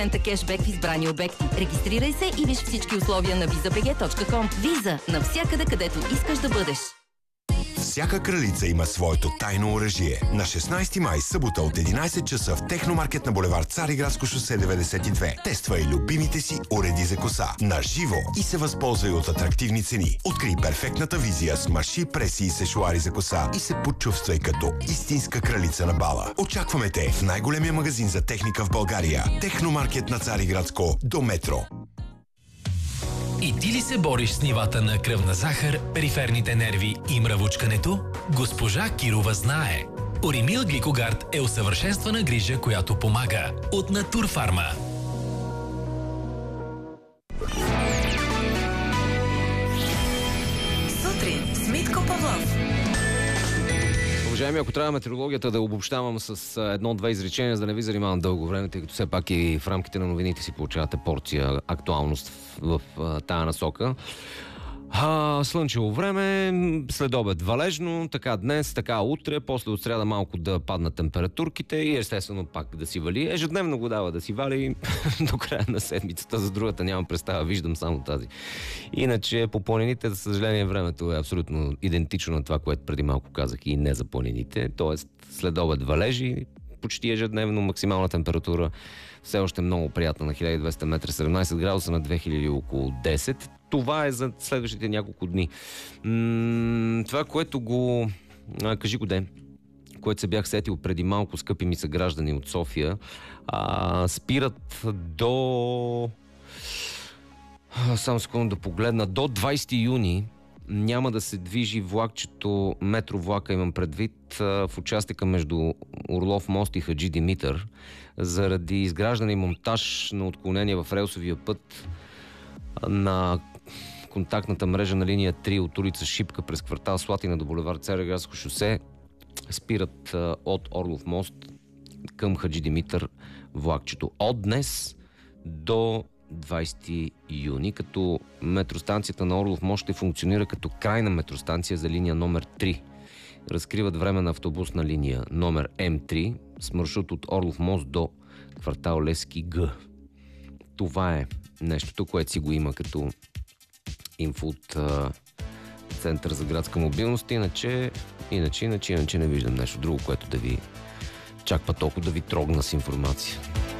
кешбек в избрани обекти. Регистрирай се и виж всички условия на visabg.com. Виза – навсякъде, където искаш да бъдеш. Всяка кралица има своето тайно оръжие. На 16 май, събота от 11 часа в Техномаркет на булевард Цариградско шосе 92. Тествай любимите си уреди за коса. На живо и се възползвай от атрактивни цени. Открий перфектната визия с маши, преси и сешуари за коса и се почувствай като истинска кралица на бала. Очакваме те в най-големия магазин за техника в България. Техномаркет на Цариградско до метро. И ти ли се бориш с нивата на кръвна захар, периферните нерви и мравучкането? Госпожа Кирова знае. Оримил Гликогард е усъвършенствана грижа, която помага. От Натурфарма. Сутрин с Митко Павлов. Уважаеми, ако трябва метеорологията да обобщавам с едно-две изречения, за да не ви занимавам дълго време, тъй като все пак и в рамките на новините си получавате порция актуалност в тая насока. Слънчево време, след обед валежно, така днес, така утре, после от сряда малко да паднат температурките и естествено пак да си вали. Ежедневно го дава да си вали до края на седмицата, за другата нямам представа, виждам само тази. Иначе по планините, за съжаление, времето е абсолютно идентично на това, което преди малко казах и не за планините, т.е. след обед валежи, почти ежедневно, максимална температура все още много приятна на 1200 метра, 17 градуса, на 2000 около 10. Това е за следващите няколко дни. Това, което го... Кажи го ден. Което се бях сетил преди малко, скъпи ми съграждани от София, спират до... Само секунда да погледна. До 20 юни няма да се движи влакчето, метровлака имам предвид, в участъка между Орлов мост и Хаджи Димитър, заради изграждане и монтаж на отклонение в релсовия път на контактната мрежа на линия 3 от улица Шипка през квартал Слатина до булевард Цариградско шосе. Спират от Орлов мост към Хаджи Димитър влакчето от днес до 20 юни, като метростанцията на Орлов мост ще функционира като крайна метростанция за линия номер 3. Разкриват време на автобусна линия номер М3 с маршрут от Орлов мост до квартал Левски Г. Това е нещото, което си го има като инфо от Център за градска мобилност. Иначе не виждам нещо друго, което да ви чак па толкова да ви трогна с информация.